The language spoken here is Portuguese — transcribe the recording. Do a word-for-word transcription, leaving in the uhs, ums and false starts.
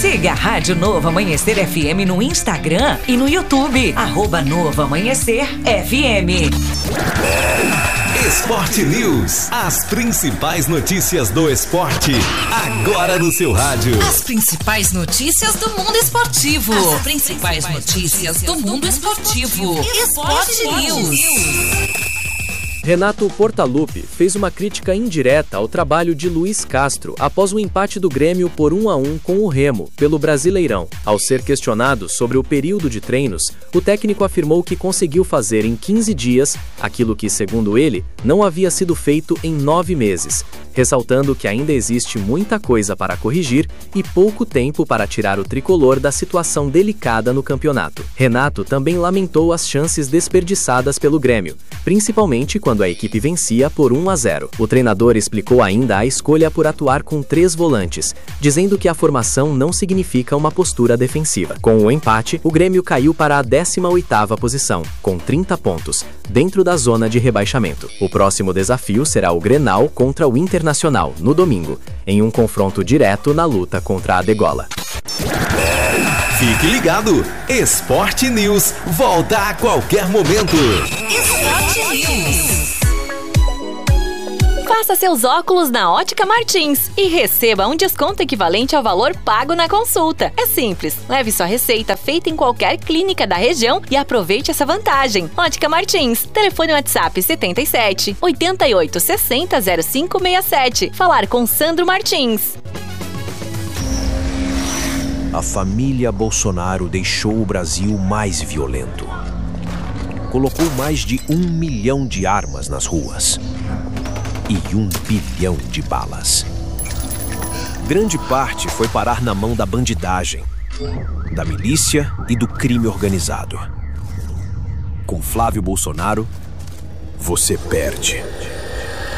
Siga a Rádio Novo Amanhecer F M no Instagram e no YouTube. Arroba Novo Amanhecer F M. Esporte News. As principais notícias do esporte. Agora no seu rádio. As principais notícias do mundo esportivo. As principais notícias do mundo esportivo. Esporte News. Renato Portaluppi fez uma crítica indireta ao trabalho de Luiz Castro após o empate do Grêmio por um a um com o Remo, pelo Brasileirão. Ao ser questionado sobre o período de treinos, o técnico afirmou que conseguiu fazer em quinze dias aquilo que, segundo ele, não havia sido feito em nove meses, ressaltando que ainda existe muita coisa para corrigir e pouco tempo para tirar o tricolor da situação delicada no campeonato. Renato também lamentou as chances desperdiçadas pelo Grêmio, principalmente quando a equipe vencia por um a zero. O treinador explicou ainda a escolha por atuar com três volantes, dizendo que a formação não significa uma postura defensiva. Com o empate, o Grêmio caiu para a décima oitava posição, com trinta pontos, dentro da zona de rebaixamento. O próximo desafio será o Grenal contra o Internacional, no domingo, em um confronto direto na luta contra a degola. Fique ligado! Esporte News volta a qualquer momento. Esporte News. Faça seus óculos na Ótica Martins e receba um desconto equivalente ao valor pago na consulta. É simples, leve sua receita feita em qualquer clínica da região e aproveite essa vantagem. Ótica Martins, telefone WhatsApp setenta e sete, oitenta e oito, sessenta, zero cinco sessenta e sete. Falar com Sandro Martins. A família Bolsonaro deixou o Brasil mais violento. Colocou mais de um milhão de armas nas ruas. E um bilhão de balas. Grande parte foi parar na mão da bandidagem, da milícia e do crime organizado. Com Flávio Bolsonaro, você perde.